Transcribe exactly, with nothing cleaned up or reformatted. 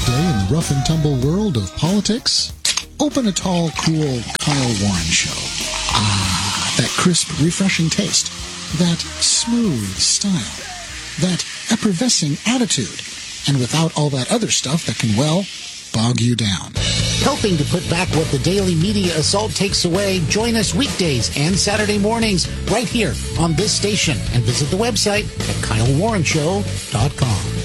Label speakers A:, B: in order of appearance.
A: day in the rough and tumble world of politics? Open a tall, cool Kyle Warren show. Ah, that crisp, refreshing taste. That smooth style. That effervescing attitude. And without all that other stuff that can, well, bog you down.
B: Helping to put back what the daily media assault takes away, join us weekdays and Saturday mornings right here on this station. And visit the website at kyle warren show dot com.